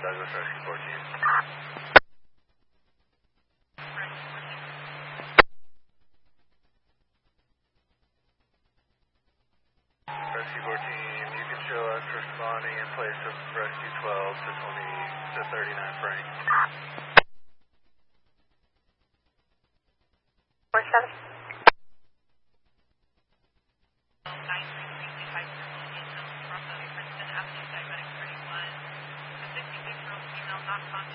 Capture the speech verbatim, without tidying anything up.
Douglas Rescue fourteen. Rescue fourteen, you can show us responding in place of Rescue twelve to twenty to thirty-nine Frank. four seven. Not contact.